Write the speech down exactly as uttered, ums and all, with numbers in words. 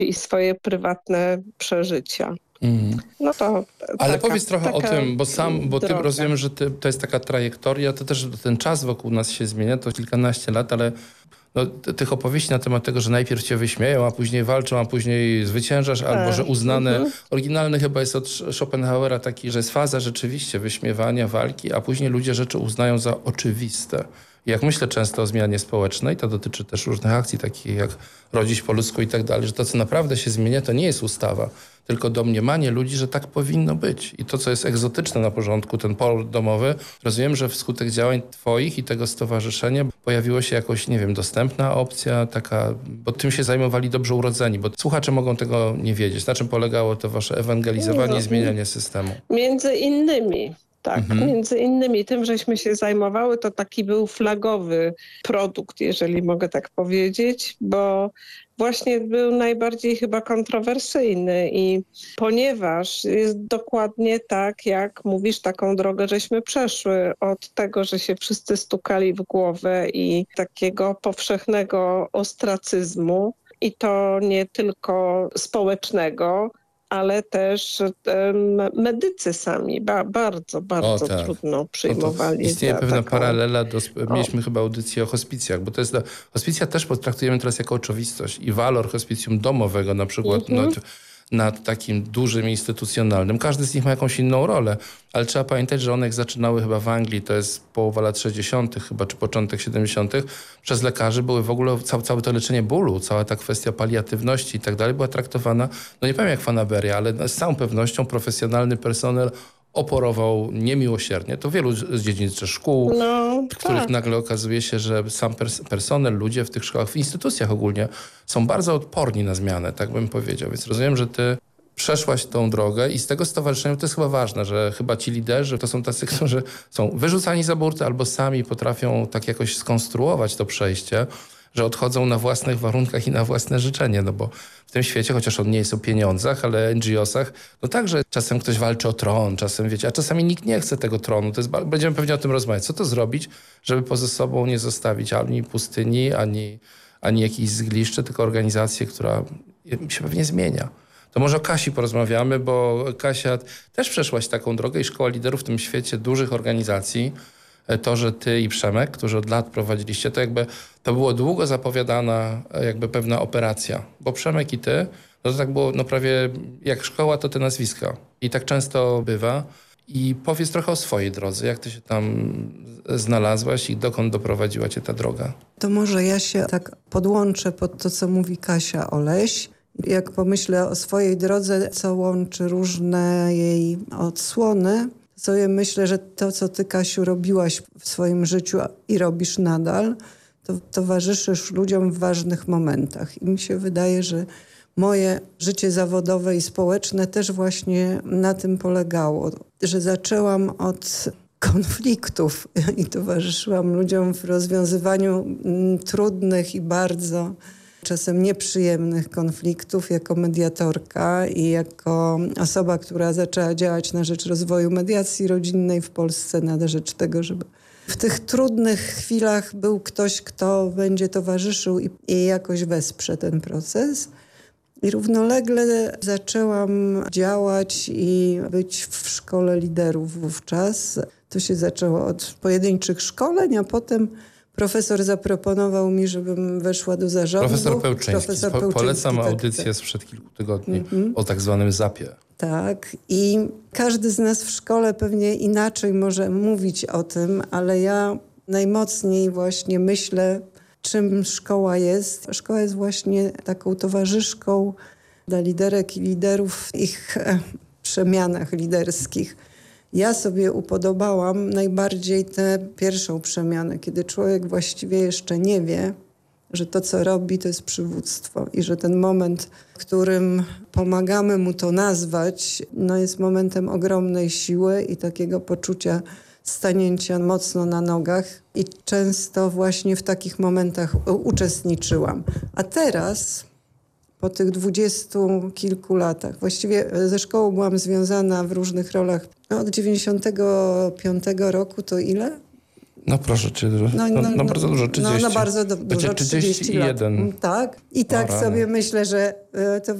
i swoje prywatne przeżycia. Mm. No to Ale taka, powiedz trochę o tym, bo sam, bo droga. ty rozumiem, że ty, to jest taka trajektoria, to też ten czas wokół nas się zmienia, to kilkanaście lat, ale no, tych opowieści na temat tego, że najpierw cię wyśmieją, a później walczą, a później zwyciężasz, albo że uznane. Mm-hmm. Oryginalny chyba jest od Schopenhauera taki, że jest faza rzeczywiście wyśmiewania, walki, a później ludzie rzeczy uznają za oczywiste. I jak myślę często o zmianie społecznej, to dotyczy też różnych akcji takich jak Rodzić po ludzku i tak dalej, że to, co naprawdę się zmienia, to nie jest ustawa, tylko domniemanie ludzi, że tak powinno być. I to, co jest egzotyczne na porządku, ten port domowy, rozumiem, że wskutek działań twoich i tego stowarzyszenia pojawiła się jakoś, nie wiem, dostępna opcja taka, bo tym się zajmowali dobrze urodzeni, bo słuchacze mogą tego nie wiedzieć. Na czym polegało to wasze ewangelizowanie i zmienianie systemu? Między innymi. Tak, mhm. między innymi tym, żeśmy się zajmowały, to taki był flagowy produkt, jeżeli mogę tak powiedzieć, bo właśnie był najbardziej chyba kontrowersyjny i ponieważ jest dokładnie tak, jak mówisz, taką drogę żeśmy przeszły od tego, że się wszyscy stukali w głowę i takiego powszechnego ostracyzmu i to nie tylko społecznego, ale też um, medycy sami ba, bardzo, bardzo o, tak. trudno przyjmowali. No istnieje pewna taką... paralela, do, mieliśmy o. chyba audycję o hospicjach, bo to jest, hospicja też potraktujemy teraz jako oczywistość i walor hospicjum domowego na przykład mm-hmm. nad, nad takim dużym instytucjonalnym. Każdy z nich ma jakąś inną rolę, ale trzeba pamiętać, że one jak zaczynały chyba w Anglii, to jest połowa lat sześćdziesiątych chyba, czy początek siedemdziesiątych, przez lekarzy były w ogóle całe, całe to leczenie bólu, cała ta kwestia paliatywności i tak dalej była traktowana, no nie powiem jak fanaberia, ale z całą pewnością profesjonalny personel oporował niemiłosiernie. To wielu z dziedzin czy szkół, no, w których tak. nagle okazuje się, że sam pers- personel, ludzie w tych szkołach, w instytucjach ogólnie są bardzo odporni na zmianę, tak bym powiedział. Więc rozumiem, że ty przeszłaś tą drogę i z tego stowarzyszenia to jest chyba ważne, że chyba ci liderzy to są tacy, którzy są wyrzucani za burtę albo sami potrafią tak jakoś skonstruować to przejście, że odchodzą na własnych warunkach i na własne życzenie, no bo w tym świecie, chociaż on nie jest o pieniądzach, ale en dżi osach, no także czasem ktoś walczy o tron, czasem wiecie, a czasami nikt nie chce tego tronu. To jest, będziemy pewnie o tym rozmawiać. Co to zrobić, żeby poza sobą nie zostawić ani pustyni, ani, ani jakichś zgliszczy, tylko organizację, która się pewnie zmienia. To może o Kasi porozmawiamy, bo Kasia też przeszłaś taką drogę i Szkoła Liderów w tym świecie dużych organizacji. To, że ty i Przemek, którzy od lat prowadziliście, to jakby to było długo zapowiadana jakby pewna operacja. Bo Przemek i ty, no to tak było no prawie jak szkoła, to te nazwiska. I tak często bywa. I powiedz trochę o swojej drodze. Jak ty się tam znalazłaś i dokąd doprowadziła cię ta droga? To może ja się tak podłączę pod to, co mówi Kasia Oleś. Jak pomyślę o swojej drodze, co łączy różne jej odsłony, sobie myślę, że to, co ty, Kasiu, robiłaś w swoim życiu i robisz nadal, to towarzyszysz ludziom w ważnych momentach. I mi się wydaje, że moje życie zawodowe i społeczne też właśnie na tym polegało, że zaczęłam od konfliktów i towarzyszyłam ludziom w rozwiązywaniu trudnych i bardzo czasem nieprzyjemnych konfliktów jako mediatorka i jako osoba, która zaczęła działać na rzecz rozwoju mediacji rodzinnej w Polsce, na rzecz tego, żeby w tych trudnych chwilach był ktoś, kto będzie towarzyszył i, i jakoś wesprze ten proces. I równolegle zaczęłam działać i być w Szkole Liderów wówczas. To się zaczęło od pojedynczych szkoleń, a potem profesor zaproponował mi, żebym weszła do zarządu. Profesor Pełczyński. Profesor Pełczyński Polecam tak, audycję tak. sprzed kilku tygodni mm-hmm. o tak zwanym zapie. Tak. I każdy z nas w szkole pewnie inaczej może mówić o tym, ale ja najmocniej właśnie myślę, czym szkoła jest. Szkoła jest właśnie taką towarzyszką dla liderek i liderów w ich e, przemianach liderskich. Ja sobie upodobałam najbardziej tę pierwszą przemianę, kiedy człowiek właściwie jeszcze nie wie, że to, co robi, to jest przywództwo i że ten moment, w którym pomagamy mu to nazwać, no jest momentem ogromnej siły i takiego poczucia stanięcia mocno na nogach i często właśnie w takich momentach uczestniczyłam. A teraz, po tych dwudziestu kilku latach, właściwie ze szkołą byłam związana w różnych rolach. No, od dziewięćdziesiątego piątego roku to ile? No proszę, czy, no, no, no bardzo dużo, trzydzieści. No, no bardzo du- dużo, trzydzieści lat. jeden. Tak. I tak O, sobie myślę, że y, to